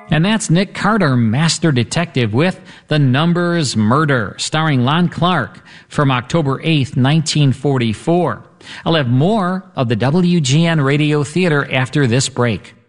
And that's Nick Carter, Master Detective, with The Numbers Murder, starring Lon Clark, from October 8th, 1944. I'll have more of the WGN Radio Theater after this break.